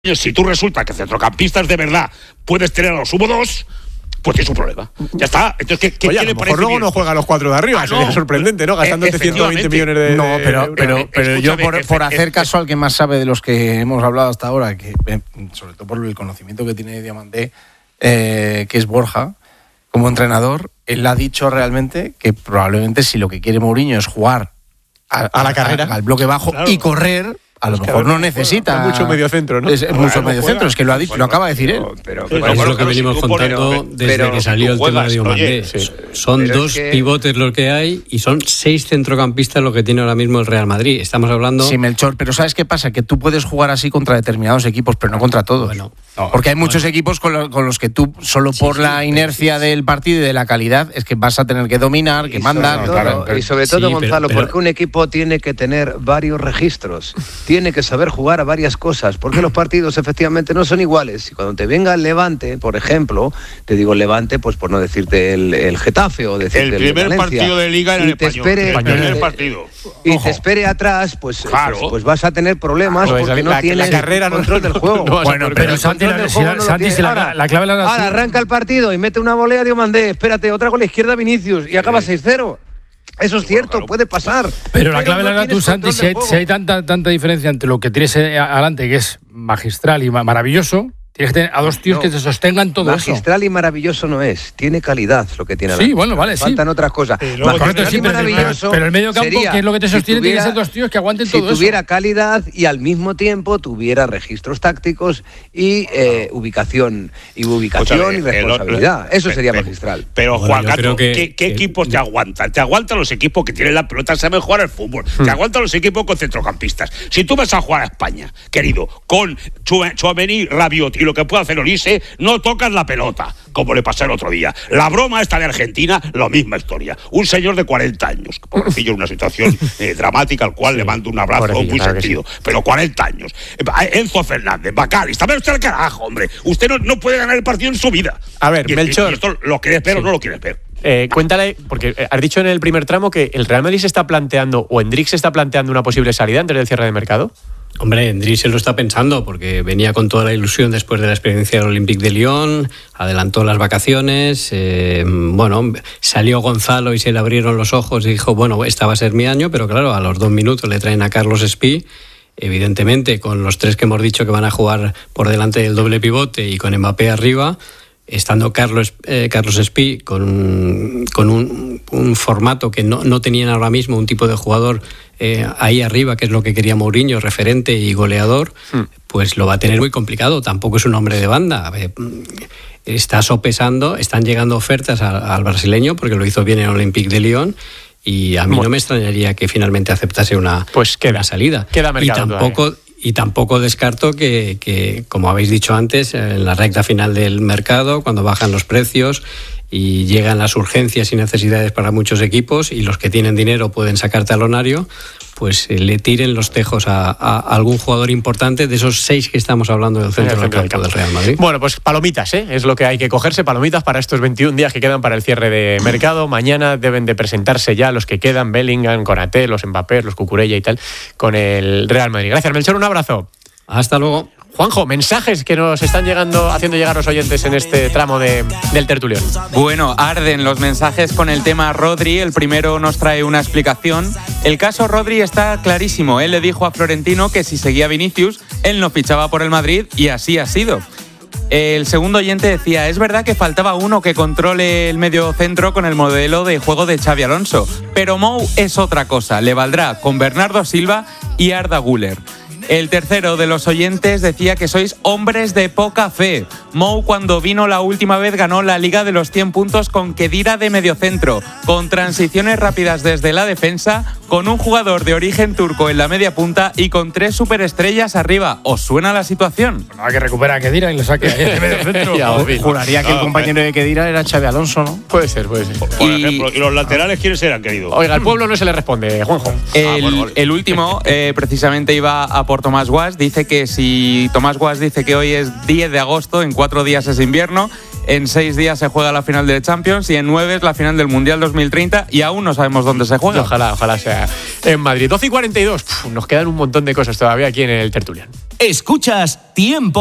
Si tú resulta que centrocampistas de verdad puedes tener a los sumo 2, pues tienes un problema. Ya está. Entonces, ¿qué Oye, a lo mejor luego no juega a los 4 de arriba. Sería sorprendente, ¿no? Gastándote 120 millones de No, pero yo por hacer caso al que más sabe de los que hemos hablado hasta ahora, que sobre todo por el conocimiento que tiene Diamandé, que es Borja, como entrenador, él ha dicho realmente que probablemente si lo que quiere Mourinho es jugar a la carrera, al bloque bajo, claro, y correr, a lo mejor no necesita mucho mediocentro, ¿no? Es mucho mediocentro, es que lo ha dicho, lo acaba de decir él. Pero es lo que venimos contando desde que salió el tema de Diomandé. Son dos pivotes los que hay y son 6 centrocampistas lo que tiene ahora mismo el Real Madrid. Estamos hablando... Sí, Melchor, pero ¿sabes qué pasa? Que tú puedes jugar así contra determinados equipos, pero no contra todos. Bueno, porque hay muchos equipos con los que tú, solo por la inercia del partido y de la calidad, es que vas a tener que dominar, que mandar. Y sobre todo, Gonzalo, porque un equipo tiene que tener varios registros. Tiene que saber jugar a varias cosas, porque los partidos efectivamente no son iguales. Y cuando te venga el Levante, por ejemplo, te digo Levante, pues por no decirte el Getafe o decirte el primer partido de Liga en el Español. Y te espere atrás, pues vas a tener problemas porque no tienes control del juego. Bueno, pero Santi, la clave la ahora arranca el partido y mete una volea, Diomandé, espérate, otra con la izquierda Vinicius y acaba 6-0. Eso es cierto, claro, puede pasar. Pero la clave la tú, Santi, si hay tanta diferencia entre lo que tienes adelante, que es magistral y maravilloso, tienes que tener a dos tíos que se sostengan todo magistral eso. Magistral y maravilloso no es, tiene calidad lo que tiene adelante. Sí, bueno, vale, faltan otras cosas. Pero el medio campo, que es lo que te sostiene, tiene que ser dos tíos que aguanten todo eso. Si tuviera calidad y al mismo tiempo tuviera registros tácticos y ubicación y responsabilidad. Eso sería magistral. Pero Juan Carlos, ¿qué equipos te aguantan? Te aguantan los equipos que tienen la pelota, saben jugar al fútbol. Te aguantan los equipos con centrocampistas. Si tú vas a jugar a España, querido, con Tchouaméni, Rabiot y lo que puede hacer Olise, no tocas la pelota, como le pasó el otro día. La broma esta de Argentina, la misma historia. Un señor de 40 años, pobrecillo, en una situación dramática, al cual le mando un abrazo muy sentido, pero 40 años. Enzo Fernández, Bacalista, pero usted al carajo, hombre. Usted no puede ganar el partido en su vida. A ver, Melchor. Y esto lo quieres ver o no lo quieres ver. Cuéntale, porque has dicho en el primer tramo que el Real Madrid se está planteando, o Endrick se está planteando una posible salida antes del cierre de mercado. Hombre, Endrick se lo está pensando porque venía con toda la ilusión después de la experiencia del Olympique de Lyon, adelantó las vacaciones, salió Gonzalo y se le abrieron los ojos y dijo, bueno, esta va a ser mi año, pero claro, a los 2 minutos le traen a Carlos Espí, evidentemente con los 3 que hemos dicho que van a jugar por delante del doble pivote y con Mbappé arriba, estando Carlos Espí con un formato que no tenían ahora mismo, un tipo de jugador ahí arriba, que es lo que quería Mourinho, referente y goleador, pues lo va a tener muy complicado. Tampoco es un hombre de banda. Está sopesando, están llegando ofertas al brasileño, porque lo hizo bien en Olympique de Lyon, y a mí no me extrañaría que finalmente aceptase una salida. Queda mercado y tampoco descarto que, como habéis dicho antes, en la recta final del mercado, cuando bajan los precios y llegan las urgencias y necesidades para muchos equipos y los que tienen dinero pueden sacar talonario, pues le tiren los tejos a algún jugador importante de esos 6 que estamos hablando del centro del campo del Real Madrid. Bueno, pues palomitas, es lo que hay que cogerse, palomitas para estos 21 días que quedan para el cierre de mercado. Mañana deben de presentarse ya los que quedan, Bellingham, Konaté, los Mbappé, los Cucurella y tal, con el Real Madrid. Gracias, Melchor, un abrazo. Hasta luego. Juanjo, mensajes que nos están haciendo llegar los oyentes en este tramo del tertulión. Bueno, arden los mensajes con el tema Rodri. El primero nos trae una explicación. El caso Rodri está clarísimo. Él le dijo a Florentino que si seguía Vinicius, él no fichaba por el Madrid y así ha sido. El segundo oyente decía, es verdad que faltaba uno que controle el medio centro con el modelo de juego de Xabi Alonso, pero Mou es otra cosa. Le valdrá con Bernardo Silva y Arda Güler. El tercero de los oyentes decía que sois hombres de poca fe. Mou, cuando vino la última vez, ganó la Liga de los 100 puntos con Khedira de mediocentro, con transiciones rápidas desde la defensa, con un jugador de origen turco en la media punta y con 3 superestrellas arriba. ¿Os suena la situación? No, hay que recuperar a Khedira y lo saque ahí de mediocentro. Juraría que el compañero de Khedira era Xabi Alonso, ¿no? Puede ser. Por ejemplo, ¿y los laterales quiénes eran, querido? Oiga, al pueblo no se le responde, Juanjo. El último, precisamente iba a por Tomás Guas. Dice que si Tomás Guas dice que hoy es 10 de agosto, en 4 días es invierno, En 6 días se juega la final de Champions y en 9 es la final del Mundial 2030 y aún no sabemos dónde se juega. Ojalá sea en Madrid. 12:42. Nos quedan un montón de cosas todavía aquí en el Tertuliano. Escuchas Tiempo